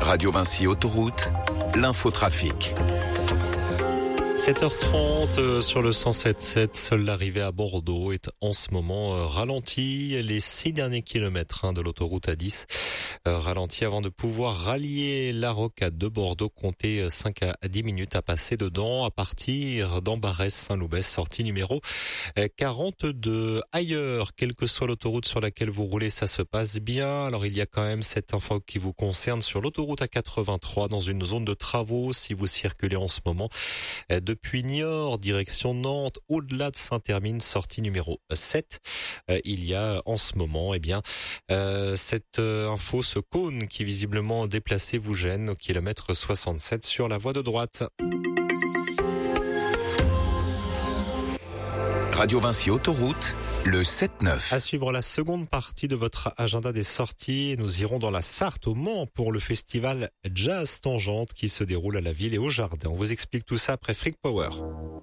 Radio Vinci Autoroute, l'infotrafic. 7h30 sur le 107.7, seule l'arrivée à Bordeaux est en ce moment ralentie. Les 6 derniers kilomètres de l'autoroute A10 ralentis avant de pouvoir rallier la rocade de Bordeaux. Comptez 5 à 10 minutes à passer dedans à partir d'Ambarès-Saint-Loubès, sortie numéro 42. Ailleurs, quelle que soit l'autoroute sur laquelle vous roulez, ça se passe bien. Alors il y a quand même cette info qui vous concerne sur l'autoroute A83 dans une zone de travaux si vous circulez en ce moment. Depuis Niort, direction Nantes, au-delà de Saint-Hermine, sortie numéro 7. Il y a en ce moment, cette info, ce cône qui visiblement déplacé vous gêne au kilomètre 67 sur la voie de droite. Radio Vinci Autoroute, le 7-9. À suivre la seconde partie de votre agenda des sorties. Nous irons dans la Sarthe, au Mans, pour le festival Jazz Tangente qui se déroule à la ville et au jardin. On vous explique tout ça après Freak Power.